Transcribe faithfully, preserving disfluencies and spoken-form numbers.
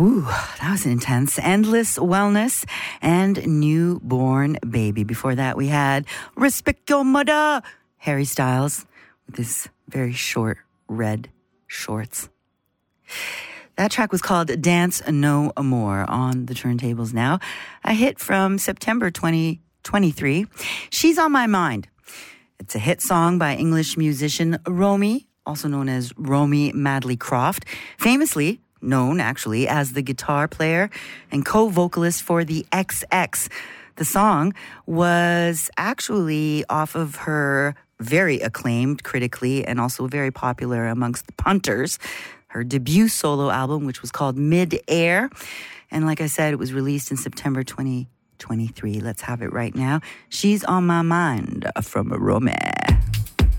Ooh, that was intense. Endless Wellness and Newborn Baby. Before that, we had Respect Your Mother, Harry Styles, with his very short red shorts. That track was called Dance No More on the turntables now. A hit from September twenty twenty-three. She's on My Mind. It's a hit song by English musician Romy, also known as Romy Madley Croft, famously known actually as the guitar player and co-vocalist for the X X. The song was actually off of her very acclaimed critically and also very popular amongst the punters, her debut solo album, which was called Mid-Air. And like I said, it was released in September twenty twenty-three. Let's have it right now. She's on My Mind from Romy.